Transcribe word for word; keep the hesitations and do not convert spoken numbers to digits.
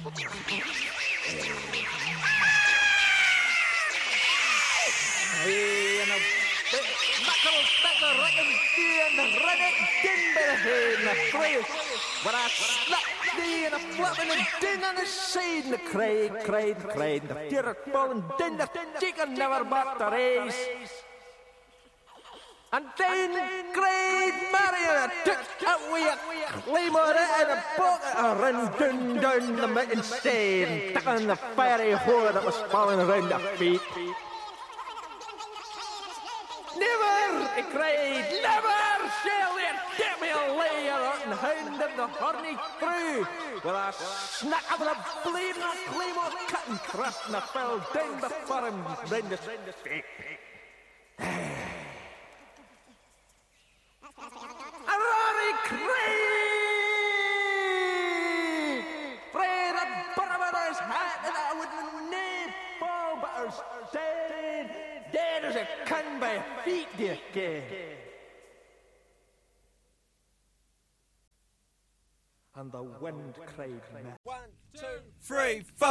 Hey, and a big knuckle, knuckle, reckon, and the running din by the head, and the three. But I slapped thee and a flapping and din on the side, and the cried, cried, cried, and the fear of falling din, the chicken never back the race. And then cried Marion, took away a claymore and a bucket, and ran down, down the mountain side, stuck on the fiery whore that was falling around their feet. Never, he cried, never shall the devil lay a rotten hound of the horny through. With a snack of the bleeding claymore cut and thrust, and I fell down before him round his feet. A roaring cry! Fred had buttered his hat and I would nae fall but I was dead, dead as a can by feet, dear gay. And the wind cried, one, two, three, four.